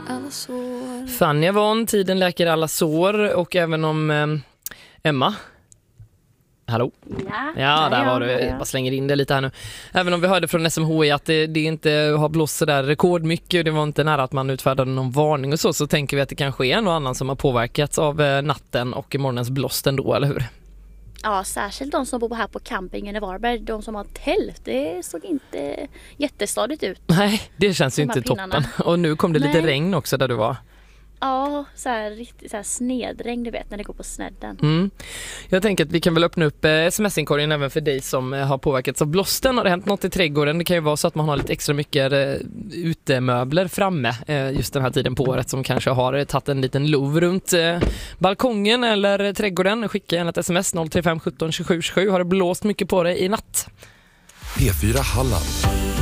alla sår. Fanny Von, tiden läker alla sår. Och även om Emma. Hallå? Ja, där var du. Jag bara slänger in det lite här nu. Även om vi hörde från SMHI att det inte har blåst så där rekordmycket. Det var inte nära att man utfärdade någon varning och så tänker vi att det kanske är någon annan som har påverkats av natten och morgonens blåst ändå, eller hur? Ja, särskilt de som bor här på campingen i Varberg. De som har tält, det såg inte jättestadigt ut. Nej, det känns ju inte pinnarna. toppen. Och nu kom det lite regn också där du var. Ja, riktigt snedregn, du vet, när det går på snedden. Jag tänker att vi kan väl öppna upp sms-inkorgen även för dig som har påverkats av blåsten. Har det hänt något i trädgården? Det kan ju vara så att man har lite extra mycket utemöbler framme just den här tiden på året som kanske har tagit en liten lov runt balkongen eller trädgården. Skicka gärna ett sms 035 17 27 27. Har det blåst mycket på det i natt? P4 Halland.